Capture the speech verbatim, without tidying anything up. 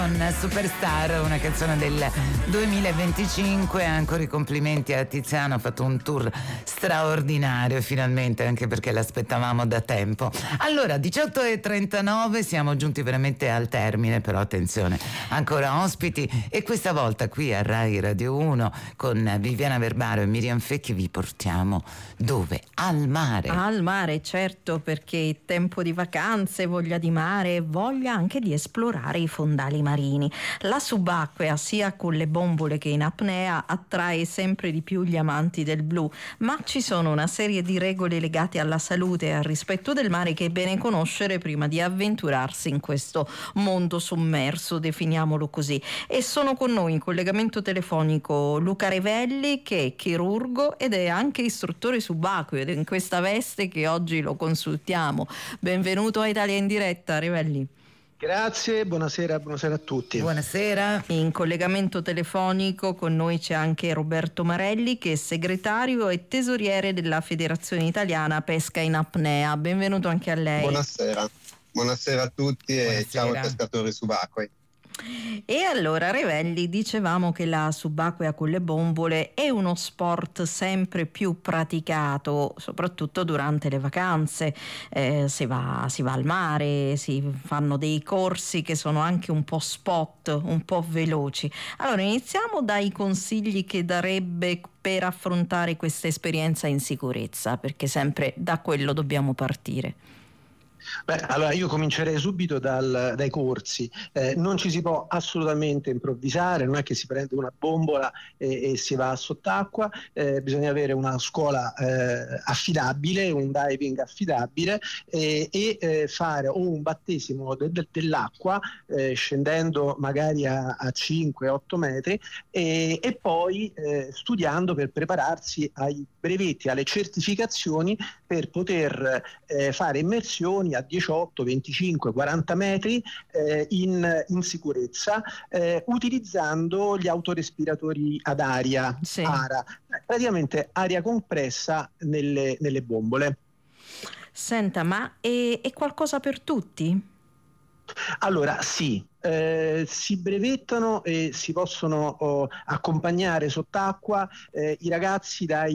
Superstar, una canzone del duemilaventicinque. Ancora i complimenti a Tiziano, ha fatto un tour straordinario finalmente, anche perché l'aspettavamo da tempo. Allora, diciotto e trentanove, siamo giunti veramente al termine, però attenzione, ancora ospiti, e questa volta qui a Rai Radio uno con Viviana Verbaro e Miriam Fecchi vi portiamo dove? Al mare. Al mare, certo, perché tempo di vacanze, voglia di mare, voglia anche di esplorare i fondali marini. La subacquea, sia con le bombole che in apnea, attrae sempre di più gli amanti del blu, ma ci sono una serie di regole legate alla salute e al rispetto del mare che è bene conoscere prima di avventurarsi in questo mondo sommerso, definiamolo così. E sono con noi in collegamento telefonico Luca Revelli, che è chirurgo ed è anche istruttore subacqueo, ed è in questa veste che oggi lo consultiamo. Benvenuto a Italia in diretta, Revelli. Grazie, buonasera, buonasera a tutti. Buonasera. In collegamento telefonico con noi c'è anche Roberto Marelli, che è segretario e tesoriere della Federazione Italiana Pesca in Apnea. Benvenuto anche a lei. Buonasera, buonasera a tutti. Buonasera. E ciao pescatori subacquei. E allora, Revelli, dicevamo che la subacquea con le bombole è uno sport sempre più praticato, soprattutto durante le vacanze. Eh, si va, si va al mare, si fanno dei corsi che sono anche un po' spot, un po' veloci. Allora, iniziamo dai consigli che darebbe per affrontare questa esperienza in sicurezza, perché sempre da quello dobbiamo partire. Beh, allora io comincerei subito dal, dai corsi. Eh, non ci si può assolutamente improvvisare, non è che si prende una bombola e, e si va sott'acqua, eh, bisogna avere una scuola eh, affidabile, un diving affidabile eh, e eh, fare o un battesimo de, de, dell'acqua eh, scendendo magari a, a cinque otto metri e, e poi eh, studiando per prepararsi ai brevetti, alle certificazioni per poter eh, fare immersioni a diciotto, venticinque, quaranta metri eh, in, in sicurezza eh, utilizzando gli autorespiratori ad aria, sì. ARA, praticamente aria compressa nelle, nelle bombole. Senta, ma è, è qualcosa per tutti? Allora sì, eh, si brevettano e si possono oh, accompagnare sott'acqua eh, i ragazzi dai